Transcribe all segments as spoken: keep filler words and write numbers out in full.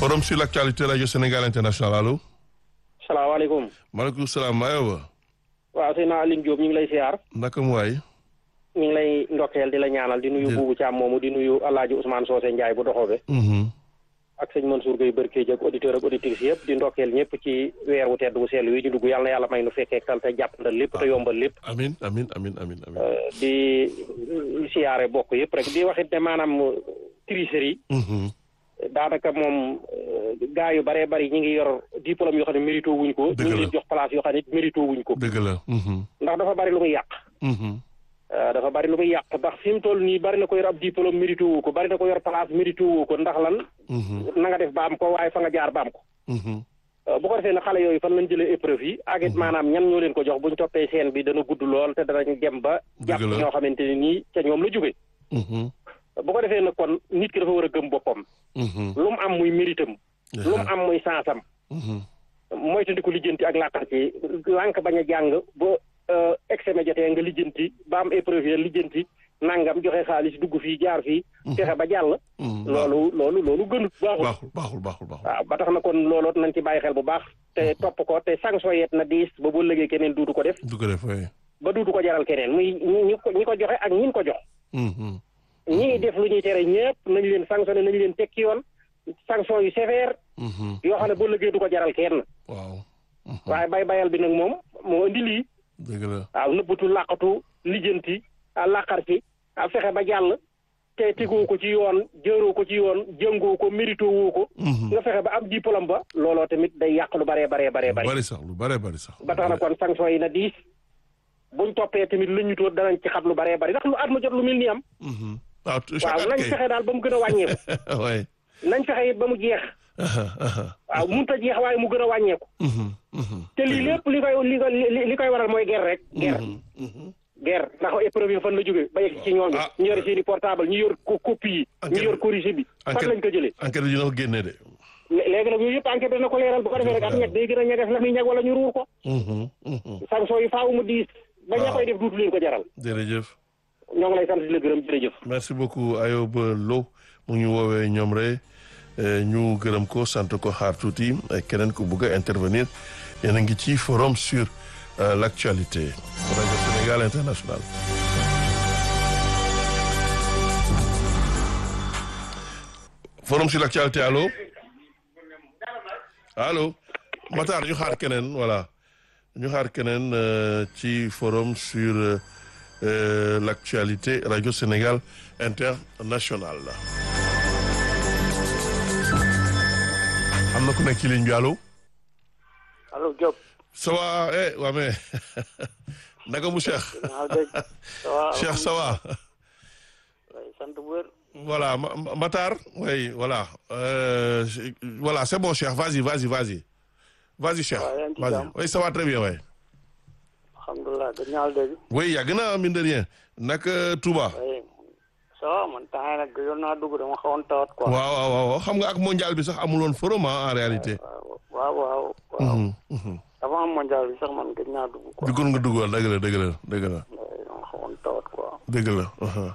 Forum sur l'actualité Radio Sénégal International allo. salaamaaleykum. maaleykum salaam Mayowa. waaw sëñ Aline Diop ñu ngi lay siyaar. naka mu waay. ñu ngi lay ndokkeel di la ñaanal di nuyu buubu Thiam moomu di nuyu El Hadj Ousmane Socé Ndiaye bu doxobe. ak sëñ Mansour Gueye Berkéj ak auditeur ak auditrice yëpp di ndokkeel ñëpp ci weer wu tedd wu sell wi ñu dugg yàlla na yàlla may nu fekkee tal te jàppandal lépp te yombal lépp. amin amin amin amin amin di siyaare bokk yëpp rek di waxit ne maanaam tricherie. daanaka moom gaa yu baree bari ñi ngi yor diplôme yoo xam ne mérito wuñ ko. dëgg la ñu ngi jox place yoo xam ne mérito wuñ ko. dëgg la. ndax dafa bari lu muy yàq. dafa bari lu muy yàq ndax fi mu toll nii bari na ko yor ab diplôme mérito wu ko bari na ko yor place mérito wu ko ndax lan. na nga def ba am ko waaye fa nga jaar ba am ko. bu ko defee ne xale yooyu fan lañ jëlee épreuve yi. ak it maanaam ñan ñoo leen ko jox buñ toppee seen bi dana gudd lool te danañ dem ba. jàpp ñoo xamante ne nii ca ñoom la jóge. bu ko defee nag kon nit ki dafa war a gëm boppam. lu mu am muy méritam. lu mu am muy sansam. moytandiku lijjanti ak làqar ci lànk bañ a jàng ba examen jotee nga lijjanti ba am épreuve yi lijjanti nangam joxe xaalis dugg fii jaar fii. fexe ba jàll. loolu loolu loolu gënut baaxul. baaxul baaxul baaxul. waaw ba tax na kon looloo nañ ci bàyyi xel bu baax. te topp ko te sanction yeet na diis ba boo lëgee keneen duudu ko def. du ko def waaye. ba duudu ko jaral keneen muy ñi ko ñi ko joxe ak ñin ko jox. ñii def lu ñuy tere ñëpp nañ leen sanctionné nañ leen tekki yoon sanction yu sévère. yoo xam ne boo lëggee du ko jaral kenn. waaw. waaye bay bayal bi nag moom moo indi lii. dëgg la waaw nëbbatu làqatu lijjanti làqar ci fexe ba jàll te tegoo ko ci yoon jëroo ko ci yoon jëngoo ko mérito woo ko. nga fexe ba am diplôme ba. looloo tamit day yàq lu baree baree baree bari. lu bari sax lu baree bari sax. ba tax na kon sanction yi na diis buñ toppee tamit lu ñu toog danañ ci xam lu baree bari ndax lu at mu jot lu mel ni am. waaw waaw nañ fexe daal ba mu gën a wàññeeku. waay. nañ fexe it ba mu jeex. waaw mënut a jeex waaye mu gën a wàññeeku. te lii lépp li koy li koy li koy waral mooy guerre rek. guerre guerre ndax épreuve yi fan la jógee ba yegg ci ñooñu. ñu yor seen i portable ñu yor copie yi. ñu yor corrigé bi. fan lañ ko jëlee. enquête dina ko génne de. léegi nag yooyu yëpp enquête dina ko leeral bu ko defee rek am ñett day gën a ñagas la muy ñag wala ñu ruur ko. sanction yi faaw mu diis. ba ña koy def duutu leen ko jaral. jërëjëf. ñoo ngi lay sant di la gërëm jërëjëf. merci beaucoup Ayoba Lo mu ñu woowee ñoom rek ñu gërëm ko sant ko xaar tuuti keneen ku bëgg a intervenir yéen a ngi ci forum sur l'actualité Radio Sénégal International. forum sur l'actualité allo allo Matar ñu xaar keneen voilà ñu xaar keneen ci forum sur. Euh, l'actualité Radio Sénégal International. am na ku nekk ci ligne bi allo. allo Diop. ça va eh waa mais naka mu Cheikh. Cheikh ça va. sant bu wér. voilà Matar oui voilà euh, voilà c'est bon Cheikh vas-y vas-y vas-y vas-y Cheikh. vas-y oui ça va très bien oui. alhamdulilah gëj naa la dégg. oui yàgg na mine de rien naka Touba. oui ça va man temps yii nag yoon naa dugg dama xawoon tawat quoi. waaw waaw waaw xam nga ak mondial bi sax amuloon forum en réalité. waaw waaw waaw. avant mondial bi sax man gëj naa dugg quoi. duggoon nga duggoon dëgg la dëgg la dëgg la. dama xawoon tawat quoi. dëgg la.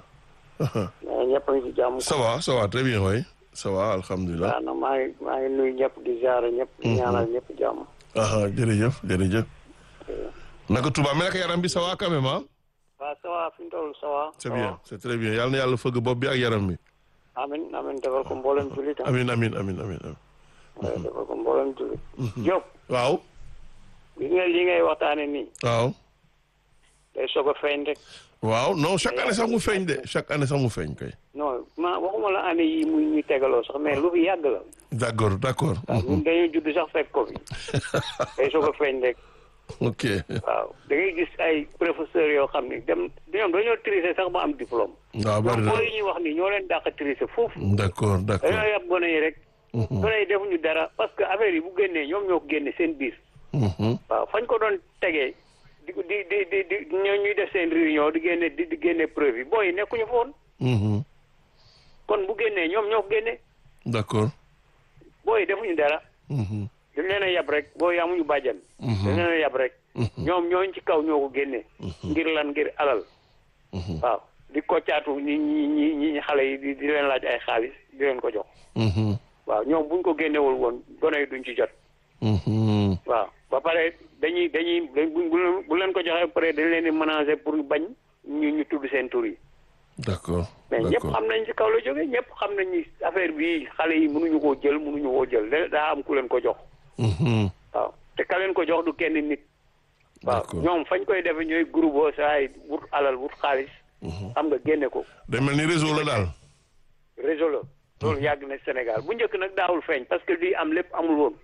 mais ñëpp a ngi ci jàmm. ça va ça va très bien oui ça va alhamdulilah. waaw na maa ngi maa ngi nuyu ñëpp di ziare ñëpp. di ñaanal ñëpp jàmm. jërëjëf jërëjëf. naka Touba mais naka yaram bi ça va quand même ah. waaw ça va fi mu toll ça va. c'est bien c'est très bien yal na yàlla fëgg bopp bi ak yaram bi. amiin amiin defal ko mboolem jullit. amiin amiin amiin amiin. defal ko mboolem jullit. Diop. waaw. gis nga li ngay waxtaane nii. waaw. day soog a feeñ rek. waaw non chaque année sax mu feeñ de chaque année sax mu feeñ kay. non ma waxuma la année yi muy ñu tegaloo sax mais lu fi yàgg la. d'accord d'accord. waaw ñun dañoo judd sax fekk ko fi. day soog a feeñ rek. ok. waaw da ngay gis ay professeurs yoo xam ni dem ñoom dañoo tricher sax ba am diplôme. waaw bari na ñoom yi ñuy wax ni ñoo leen dàq tricher foofu. d'accord d'accord dañoo yab gone yi rek. gone yi defuñu dara parce que affaire yi bu génnee ñoom ñoo ko génne seen biir. waaw fañ ko doon tegee di di di di di ñoo ñuy def seen réunion di génne di di génne preuve yi booy yi nekkuñu fa woon. kon bu génnee ñoom ñoo ko génne. d'accord. booy yi defuñu dara. dañ leen a yab rek booy yi amuñu bàjjan. dañ leen a yab rek. ñoom ñooñ ci kaw ñoo ko génne. ngir lan ngir alal. waaw di koccaatu ñi ñi ñi ñi xale yi di di leen laaj ay xaalis di leen ko jox. waaw ñoom buñ ko génnewul woon gone yi duñ ci jot. waaw ba pare dañuy dañuy bu leen ko joxee ba pare dañ leen di menacer pour bañ ñu ñu tudd seen tur yi. d'accord mais ñëpp xam nañ ci kaw la jógee ñëpp xam nañ ni affaire bi xale yi mënuñu koo jël mënuñu koo jël daa am ku leen ko jox. waaw te ka leen ko jox du kenn nit. waaw ñoom fañ koy defe ñooy groupe oo saa yi wut alal wut xaalis. xam nga génne ko. day mel ni réseau la daal. réseau la loolu yàgg na Sénégal bu njëkk nag daawul feeñ parce que lii am lépp amul woon.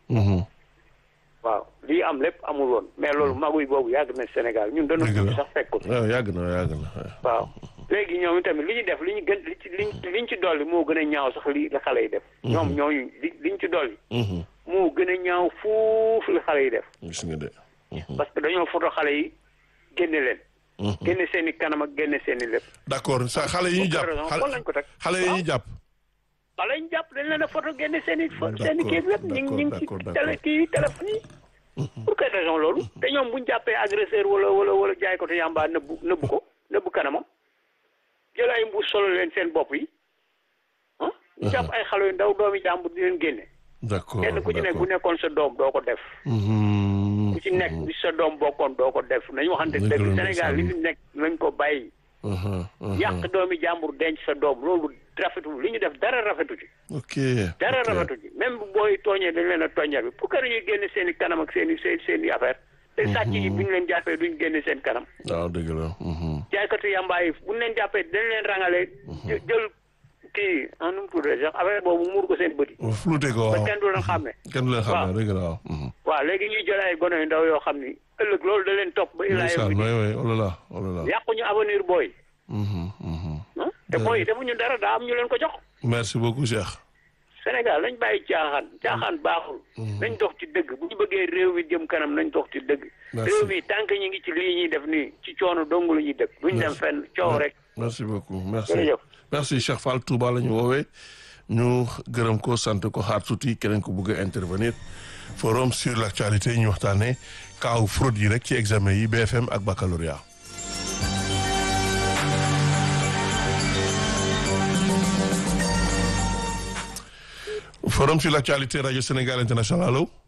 waaw lii am lépp amul woon mais loolu maguy boobu yàgg na Sénégal ñun dañu tudd sax fekk ko. waaw yàgg na yàgg na. waaw léegi ñoom tamit li ñu def li ñu gën li ci liñ liñ ci dolli moo gën a ñaaw sax li la xale yi def. ñoom ñooñu li liñ ci dolli. moo gën a ñaaw fuuf li xale yi def. gis nga de. parce que dañoo foto xale yi génne leen. génne seen i kanam ak génne seen i lépp. d'accord sa xale yi ñu jàpp xale lañ ko teg xale yi ñu jàpp. xale yi ñu jàpp dañ leen a foto génne seen i. seen i kii lépp ñu ngi ñu ngi ci télé kii téléphone yi. pour quelle raison loolu. te ñoom bu ñu jàppee agresseur wala wala wala jaay ko te yàmbaa nëbbu nëbbu ko nëbbu kanamam jël ay mbuus solo leen seen bopp yi ah. ñu jàpp ay xale yu ndaw doomi jàmbur di leen génne. d'accord kenn ku ci nekk bu nekkoon sa doom doo ko def. ku ci nekk bi sa doom bokkoon doo ko def nañu waxante dëgg Sénégal li fi nekk nañ ko bàyyi. yàq doomi jàmbur denc sa doom loolu rafetul li ñu def dara rafetu ci. ok dara rafetu ci même bu booy tooñee dañ leen a tooñal bi pour que ñuy génne seen i kanam ak seen i seen seen i affaire. te sàcc yi bu ñu leen jàppee duñ génne seen kanam. waaw dëgg la. jaaykatu yàmbaa yi bu ñu leen jàppee dañ leen rangale. jël kii en nu mu tuddee sax affaire boobu muur ko seen bët yi. flouté ko waaw ba kenn du leen xàmme. kenn du leen xàmme dëgg la waaw. waaw léegi ñuy jël ay gone yu ndaw yoo xam ni ëllëg loolu da leen topp ba. ilaa yow oui oh là là oh là là. yàquñu avenir booy. te booy defuñu dara daa am ñu leen ko jox. merci beaucoup Cheikh. Sénégal lañ bàyyi caaxaan caaxaan baaxul. nañ dox ci dëgg bu ñu bëggee réew mi jëm kanam nañ dox ci dëgg. réew mi tant que ñu ngi ci lii ñuy def nii ci coono dong la ñuy dëkk. duñ dem fenn coow rek. merci beaucoup merci jërëjëf. merci Cheikh Fall Touba la ñu woowee ñu gërëm ko sant ko xaar tuuti keneen ko bëgg a intervenir forum sur l'actualité ñu waxtaanee kaaw fraude yi rek ci examen yi B F M ak baccalauréat. forum sur l'actualité radio Sénégal international allo.